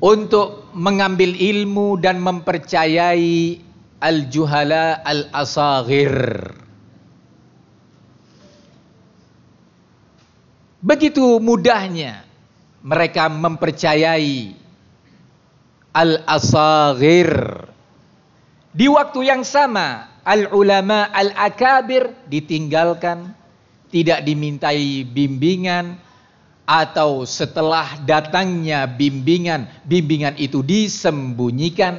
untuk mengambil ilmu dan mempercayai al-juhala al-asaghir. Begitu mudahnya mereka mempercayai al-asaghir. Di waktu yang sama, al-ulama al-akabir ditinggalkan, tidak dimintai bimbingan, atau setelah datangnya bimbingan itu disembunyikan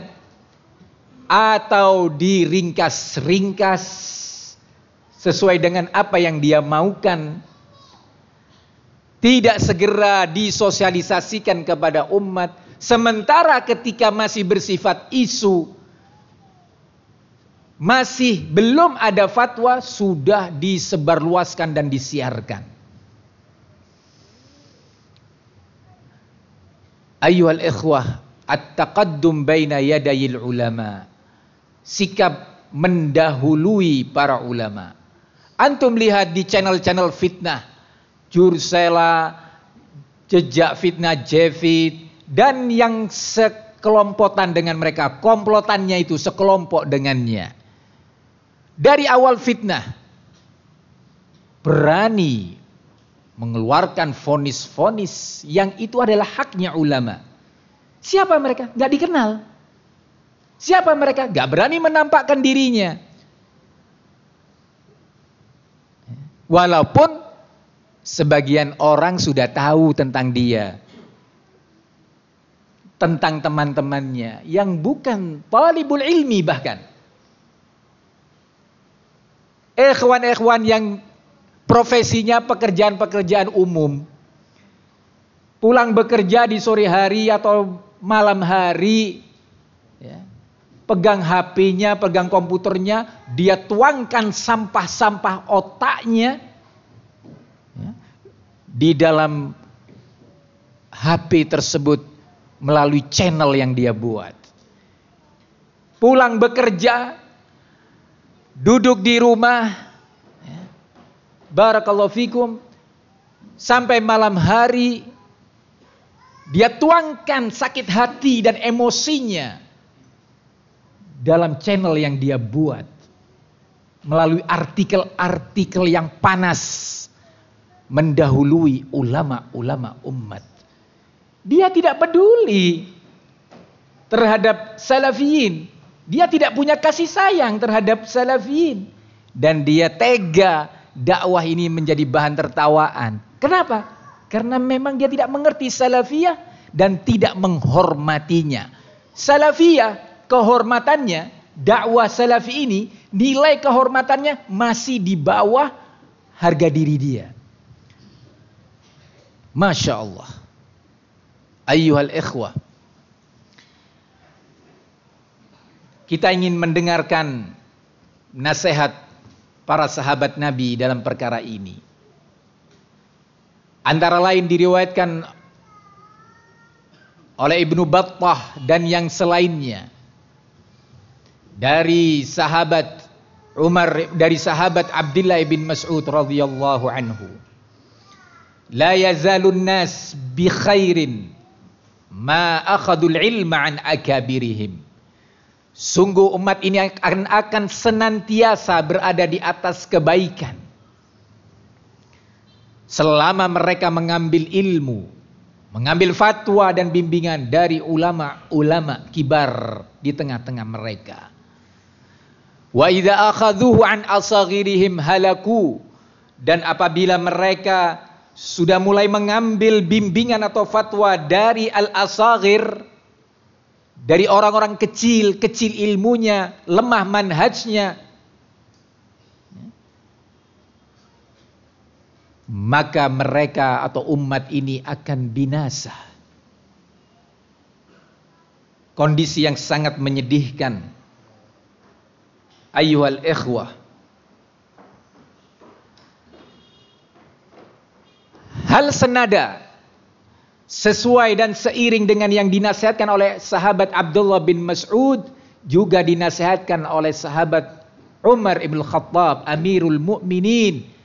atau diringkas-ringkas sesuai dengan apa yang dia maukan. Tidak segera disosialisasikan kepada umat. Sementara ketika masih bersifat isu, masih belum ada fatwa, sudah disebarluaskan dan disiarkan. Ayyuhal ikhwah, at-taqaddum baina yadayil ulama. Sikap mendahului para ulama. Antum lihat di channel-channel fitnah, Jursela, Jejak Fitnah, Jefit, dan yang sekelompotan dengan mereka, komplotannya itu sekelompok dengannya. Dari awal fitnah, berani mengeluarkan vonis-vonis yang itu adalah haknya ulama. Siapa mereka? Gak dikenal. Siapa mereka? Gak berani menampakkan dirinya. Walaupun sebagian orang sudah tahu tentang dia, tentang teman-temannya yang bukan talibul ilmi bahkan. Ikhwan-ikhwan yang profesinya pekerjaan-pekerjaan umum, pulang bekerja di sore hari atau malam hari, ya, pegang HP-nya, pegang komputernya, dia tuangkan sampah-sampah otaknya, ya, di dalam HP tersebut melalui channel yang dia buat. Pulang bekerja, duduk di rumah, ya, barakallahu fikum, sampai malam hari dia tuangkan sakit hati dan emosinya dalam channel yang dia buat melalui artikel-artikel yang panas mendahului ulama-ulama umat. Dia tidak peduli terhadap salafiyin. Dia tidak punya kasih sayang terhadap salafiyin. Dan dia tega dakwah ini menjadi bahan tertawaan. Kenapa? Karena memang dia tidak mengerti salafiyah dan tidak menghormatinya. Salafiyah, kehormatannya, dakwah salafi ini, nilai kehormatannya masih di bawah harga diri dia. Masya Allah. Ayyuhal ikhwah, kita ingin mendengarkan nasihat para sahabat Nabi dalam perkara ini. Antara lain diriwayatkan oleh Ibnu Battah dan yang selainnya dari sahabat Umar, dari sahabat Abdullah bin Mas'ud radhiyallahu anhu. La yazalun nas bi khairin ma akhadul ilma an akabirihim. Sungguh umat ini akan senantiasa berada di atas kebaikan selama mereka mengambil ilmu, mengambil fatwa dan bimbingan dari ulama-ulama kibar di tengah-tengah mereka. Wa idza akhadhuhu an asaghirihim halaku. Dan apabila mereka sudah mulai mengambil bimbingan atau fatwa dari al-asaghir, dari orang-orang kecil ilmunya, lemah manhajnya, maka mereka atau umat ini akan binasa. Kondisi yang sangat menyedihkan. Ayyuhal ikhwah, hal senada, sesuai dan seiring dengan yang dinasihatkan oleh sahabat Abdullah bin Mas'ud, juga dinasihatkan oleh sahabat Umar ibn Khattab, Amirul Mukminin